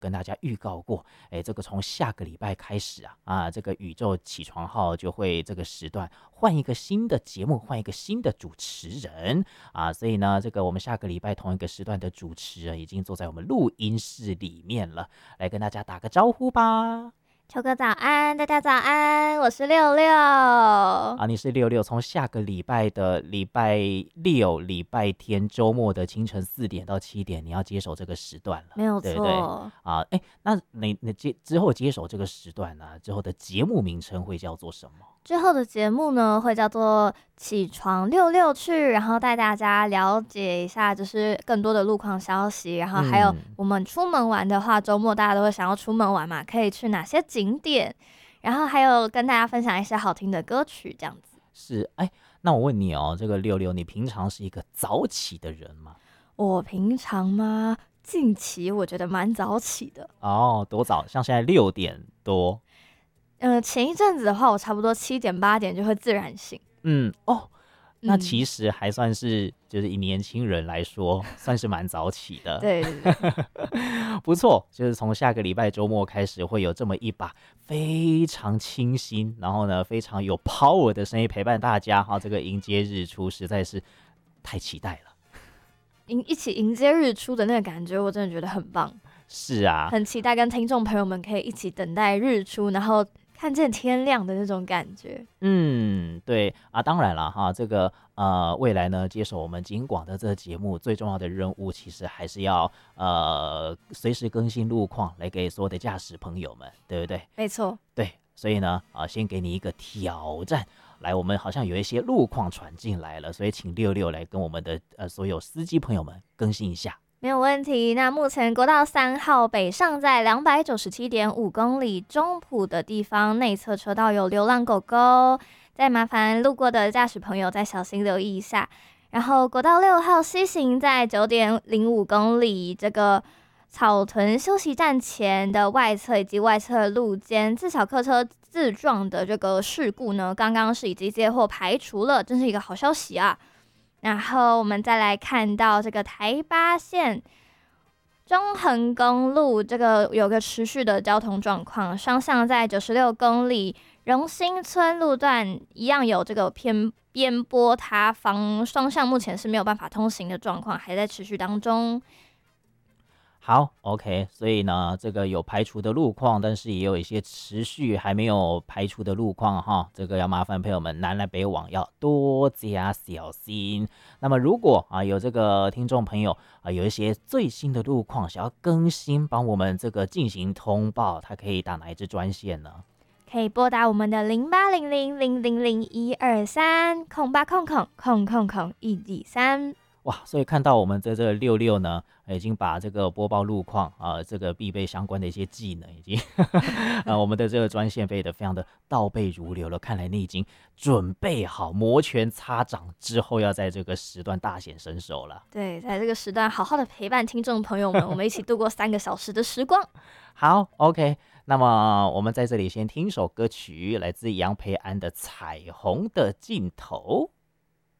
跟大家预告过，这个从下个礼拜开始这个宇宙起床号就会这个时段换一个新的节目，换一个新的主持人所以呢，这个我们下个礼拜同一个时段的主持人已经坐在我们录音室里面了，来跟大家打个招呼吧。 秋哥早安，大家早安，我是六六你是六六，从下个礼拜的礼拜六、礼拜天周末的清晨4点到7点，你要接手这个时段了， 没有对不对错那你之后接手这个时段呢，之后的节目名称会叫做什么？ 之后的节目呢，会叫做起床六六去，然后带大家了解一下就是更多的路况消息，然后还有我们出门玩的话，周末大家都会想要出门玩嘛，可以去哪些景点，然后还有跟大家分享一些好听的歌曲这样子。 是那我问你这个六六，你平常是一个早起的人吗？ 我平常吗？近期我觉得蛮早起的。 多早？像现在6点多。 前一阵子的话，我差不多7点8点就会自然醒。 那其实还算是，就是以年轻人来说，算是蛮早起的。 对对对不错，就是从下个礼拜周末开始，会有这么一把非常清新，然后呢非常有 power 的声音陪伴大家这个迎接日出，实在是太期待了。 一起迎接日出的那个感觉，我真的觉得很棒。 是啊， 很期待跟听众朋友们可以一起等待日出，然后看见天亮的那种感觉。 对当然了这个未来呢，接手我们警广的这个节目，最重要的任务其实还是要随时更新路况，来给所有的驾驶朋友们，对不对？ 没错。 对，所以呢先给你一个挑战。来，我们好像有一些路况传进来了，所以请六六来跟我们的所有司机朋友们更新一下。 没有问题。那目前国道3号北上在297.5公里中埔的地方，内侧车道有流浪狗狗，再麻烦路过的驾驶朋友再小心留意一下。然后国道6号西行在9.05公里，这个草屯休息站前的外侧以及外侧路肩自小客车自撞的这个事故呢，刚刚是已经接获排除了，真是一个好消息啊。然后我们再来看到这个台八线中横公路，这个有个持续的交通状况，双向在96公里荣兴村路段一样有这个边坡塌方，双向目前是没有办法通行的状况，还在持续当中。 好 ，OK， 所以呢，这个有排除的路况，但是也有一些持续还没有排除的路况这个要麻烦朋友们南来北往要多加小心。那么如果有这个听众朋友有一些最新的路况想要更新，帮我们这个进行通报，他可以打哪一支专线呢？ 可以拨打我们的080000012308000123。 哇，所以看到我们的这个六六呢，已经把这个播报路况这个必备相关的一些技能，已经我们的这个专线背得非常的倒背如流了。看来你已经准备好摩拳擦掌，之后要在这个时段大显身手了。 对，在这个时段好好的陪伴听众朋友们，我们一起度过3个小时的时光。 好 ，OK， 那么我们在这里先听首歌曲，来自杨培安的《彩虹的尽头》。